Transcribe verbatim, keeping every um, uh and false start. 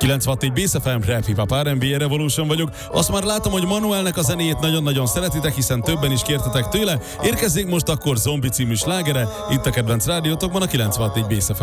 kilencvenhat Bass ef em, Rap Hip Hop er and bé Revolution vagyok. Azt már látom, hogy Manuelnek a zenéjét nagyon-nagyon szeretitek, hiszen többen is kértetek tőle. Érkezzék most akkor Zombi című slágere, itt a kedvenc rádiótokban a kilencvenhat Bass ef em.